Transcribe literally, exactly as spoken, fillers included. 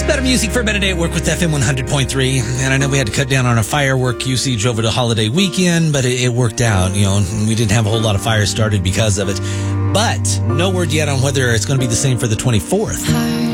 Better music for a better day at work with F M one hundred point three. And I know we had to cut down on our firework usage over the holiday weekend, but it, it worked out. You know, we didn't have a whole lot of fires started because of it. But no word yet on whether it's going to be the same for the twenty-fourth.